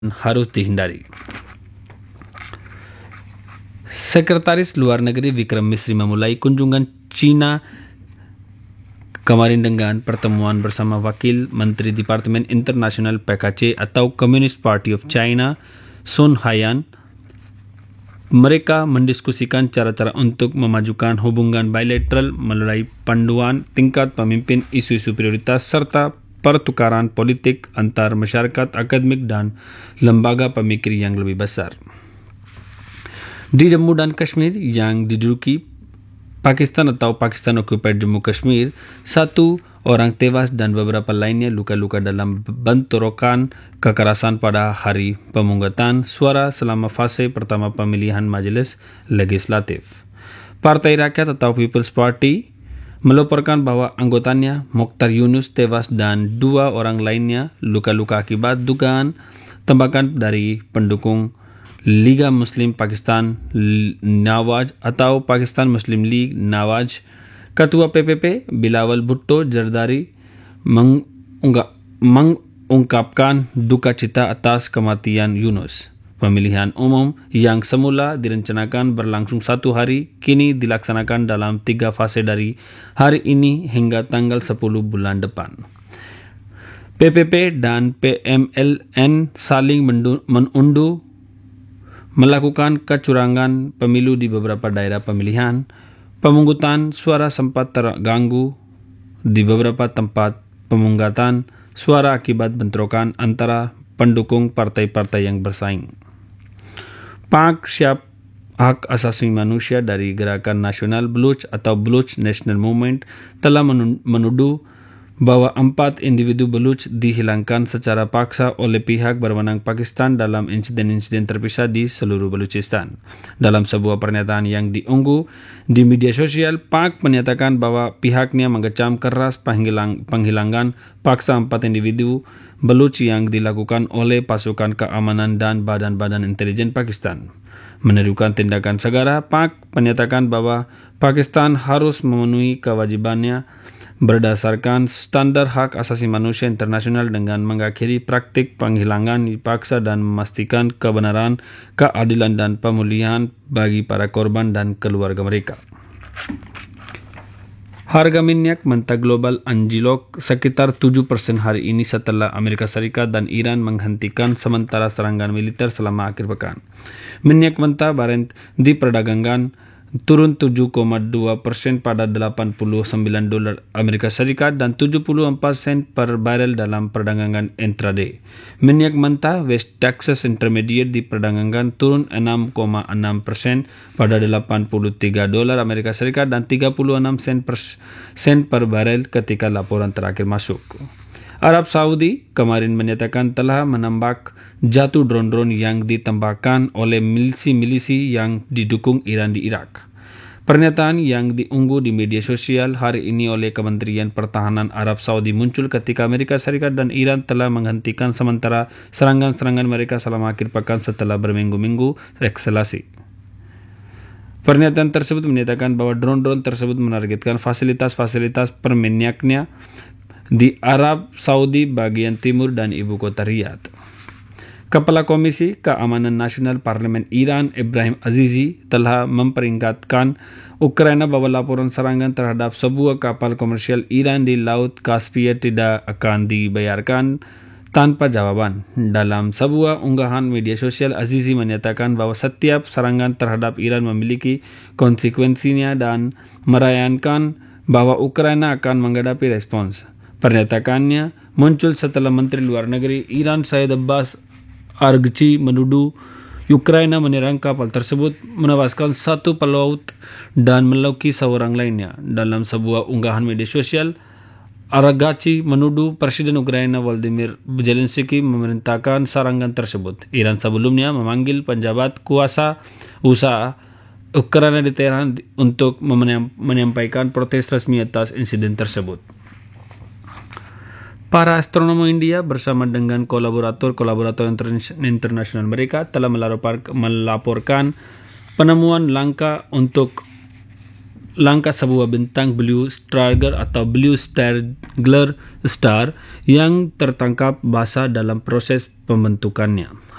harus dihindari. Sekretaris Luar Negeri Vikram Misri memulai kunjungan China kemarin dengan pertemuan bersama Wakil Menteri Departemen Internasional PKC atau Communist Party of China, Sun Haiyan. Mereka mendiskusikan cara-cara untuk memajukan hubungan bilateral melalui panduan tingkat pemimpin isu-isu prioritas serta pertukaran politik antar masyarakat akademik dan lembaga pemikir yang lebih besar. Di Jammu dan Kashmir yang diduduki Pakistan atau Pakistan Occupied Jammu Kashmir, 1 orang tewas dan beberapa lainnya luka-luka dalam bentrokan kekerasan pada hari pemungutan suara selama fase pertama pemilihan majelis legislatif. Partai Rakyat atau People's Party melaporkan bahwa anggotanya Mokhtar Yunus tewas dan 2 orang lainnya luka-luka akibat dugaan tembakan dari pendukung Liga Muslim Pakistan Nawaz atau Pakistan Muslim League Nawaz. Ketua PPP Bilawal Bhutto Zardari mengungkapkan duka cita atas kematian Yunus. Pemilihan umum yang semula direncanakan berlangsung 1 hari kini dilaksanakan dalam 3 fase dari hari ini hingga tanggal 10 bulan depan. PPP dan PMLN saling menunduh melakukan kecurangan pemilu di beberapa daerah pemilihan. Pemungutan suara sempat terganggu di beberapa tempat pemungutan suara akibat bentrokan antara pendukung partai-partai yang bersaing. Pak Siap Hak Asasi Manusia dari Gerakan Nasional Baloch atau Baloch National Movement telah menuduh bahwa 4 individu Baloch dihilangkan secara paksa oleh pihak berwenang Pakistan dalam insiden-insiden terpisah di seluruh Balochistan. Dalam sebuah pernyataan yang diunggah di media sosial, Pak menyatakan bahwa pihaknya mengecam keras penghilangan paksa 4 individu Baloch yang dilakukan oleh pasukan keamanan dan badan-badan intelijen Pakistan. Menyerukan tindakan segera, Pak menyatakan bahwa Pakistan harus memenuhi kewajibannya berdasarkan standar hak asasi manusia internasional dengan mengakhiri praktik penghilangan paksa dan memastikan kebenaran, keadilan dan pemulihan bagi para korban dan keluarga mereka. Harga minyak mentah global anjlok sekitar 7% hari ini setelah Amerika Serikat dan Iran menghentikan sementara serangan militer selama akhir pekan. Minyak mentah Brent diperdagangkan turun 7,2% pada $89 Amerika Serikat dan 74 sen per barel dalam perdagangan intraday. Minyak mentah West Texas Intermediate diperdagangkan turun 6,6% pada $83 Amerika Serikat dan 36 sen per barel ketika laporan terakhir masuk. Arab Saudi kemarin menyatakan telah menembak jatuh drone-drone yang ditembakkan oleh milisi-milisi yang didukung Iran di Irak. Pernyataan yang diunggah di media sosial hari ini oleh Kementerian Pertahanan Arab Saudi muncul ketika Amerika Serikat dan Iran telah menghentikan sementara serangan-serangan mereka selama akhir pekan setelah berminggu-minggu eskalasi. Pernyataan tersebut menyatakan bahwa drone-drone tersebut menargetkan fasilitas-fasilitas perminyaknya di Arab Saudi bagian timur dan ibu kota Riyadh. Kepala Komisi Keamanan Nasional Parlemen Iran Ibrahim Azizi telah memperingatkan Ukraina bahwa laporan serangan terhadap sebuah kapal komersial Iran di Laut Kaspia tidak akan dibayarkan tanpa jawaban. Dalam sebuah unggahan media sosial, Azizi menyatakan bahwa setiap serangan terhadap Iran memiliki konsekuensinya dan merayakan bahwa Ukraina akan menghadapi respons. Pernyataannya muncul setelah Menteri Luar Negeri Iran Said Abbas Araghchi menuduh Ukraina menyerang kapal tersebut, menewaskan 1 pelaut dan melukai seorang lainnya. Dalam sebuah unggahan media sosial, Araghchi menuduh Presiden Ukraina Volodymyr Zelensky memerintahkan serangan tersebut. Iran sebelumnya memanggil penjabat kuasa usaha Ukraina di Tehran untuk menyampaikan protes resmi atas insiden tersebut. Para astronom India bersama dengan kolaborator internasional mereka telah melaporkan penemuan langka untuk langkah sebuah bintang Blue Stranger atau Blue Straggler Star yang tertangkap basah dalam proses pembentukannya.